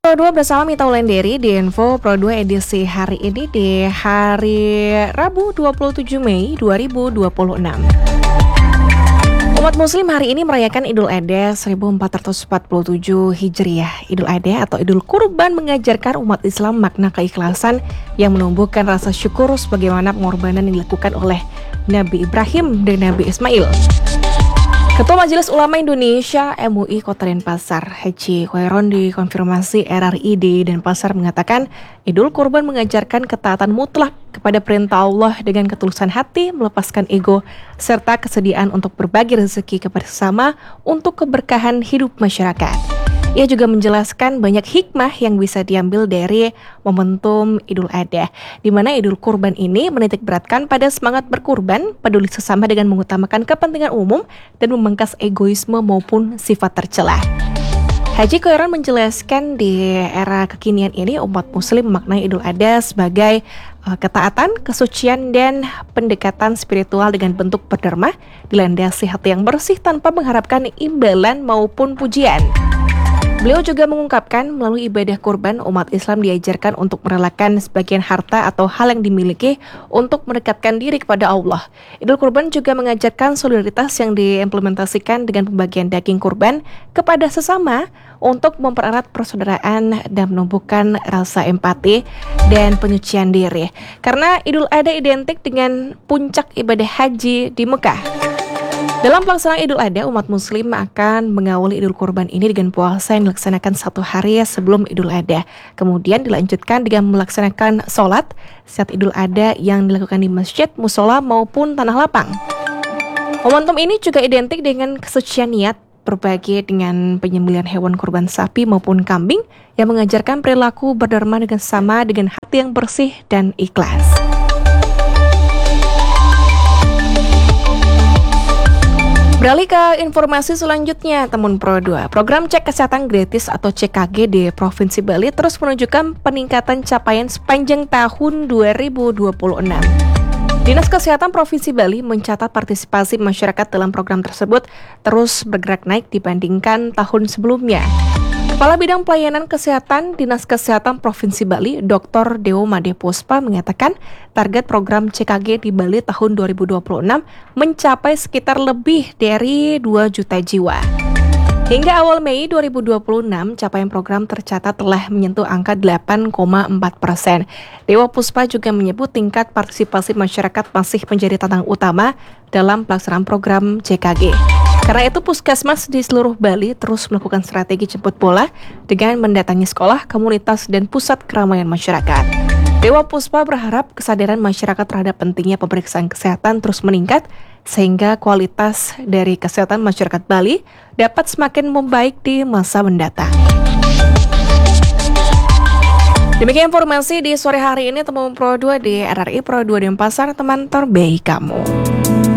Pro 2 bersama Mita Wulandari di Info Pro 2 edisi hari ini di hari Rabu 27 Mei 2026. Umat muslim hari ini merayakan Idul Adha 1447 Hijriah. Idul Adha atau Idul Kurban mengajarkan umat Islam makna keikhlasan yang menumbuhkan rasa syukur sebagaimana pengorbanan yang dilakukan oleh Nabi Ibrahim dan Nabi Ismail. Ketua Majelis Ulama Indonesia MUI Kota Denpasar, Haji Khairon dikonfirmasi RRI di Denpasar mengatakan Idul Kurban mengajarkan ketaatan mutlak kepada perintah Allah dengan ketulusan hati, melepaskan ego, serta kesediaan untuk berbagi rezeki kepada sesama untuk keberkahan hidup masyarakat. Ia juga menjelaskan banyak hikmah yang bisa diambil dari momentum Idul Adha, di mana Idul Kurban ini menitik beratkan pada semangat berkurban, peduli sesama dengan mengutamakan kepentingan umum, dan memangkas egoisme maupun sifat tercela. Haji Khairon menjelaskan di era kekinian ini umat muslim memaknai Idul Adha sebagai ketaatan, kesucian, dan pendekatan spiritual dengan bentuk berdharma, dilandasi hati yang bersih tanpa mengharapkan imbalan maupun pujian. Beliau juga mengungkapkan melalui ibadah kurban, umat Islam diajarkan untuk merelakan sebagian harta atau hal yang dimiliki untuk mendekatkan diri kepada Allah. Idul Kurban juga mengajarkan solidaritas yang diimplementasikan dengan pembagian daging kurban kepada sesama untuk mempererat persaudaraan dan menumbuhkan rasa empati dan penyucian diri. Karena Idul Adha identik dengan puncak ibadah haji di Mekah. Dalam pelaksanaan Idul Adha, umat muslim akan mengawali Idul Kurban ini dengan puasa yang dilaksanakan 1 hari sebelum Idul Adha. Kemudian dilanjutkan dengan melaksanakan sholat saat Idul Adha yang dilakukan di masjid, musola maupun tanah lapang. Momentum ini juga identik dengan kesucian niat berbagi dengan penyembelihan hewan kurban sapi maupun kambing yang mengajarkan perilaku berdharma dengan sama dengan hati yang bersih dan ikhlas. Beralih ke informasi selanjutnya, teman Pro 2. Program Cek Kesehatan Gratis atau CKG di Provinsi Bali terus menunjukkan peningkatan capaian sepanjang tahun 2026. Dinas Kesehatan Provinsi Bali mencatat partisipasi masyarakat dalam program tersebut terus bergerak naik dibandingkan tahun sebelumnya. Kepala Bidang Pelayanan Kesehatan Dinas Kesehatan Provinsi Bali, Dr. Dewo Made Puspa mengatakan target program CKG di Bali tahun 2026 mencapai sekitar lebih dari 2 juta jiwa. Hingga awal Mei 2026, capaian program tercatat telah menyentuh angka 8,4%. Dewa Puspa juga menyebut tingkat partisipasi masyarakat masih menjadi tantangan utama dalam pelaksanaan program CKG. Karena itu, puskesmas di seluruh Bali terus melakukan strategi jemput bola dengan mendatangi sekolah, komunitas, dan pusat keramaian masyarakat. Dewa Puspa berharap kesadaran masyarakat terhadap pentingnya pemeriksaan kesehatan terus meningkat, sehingga kualitas dari kesehatan masyarakat Bali dapat semakin membaik di masa mendatang. Demikian informasi di sore hari ini, teman Pro 2 di RRI Pro 2 Denpasar, teman terbaik kamu.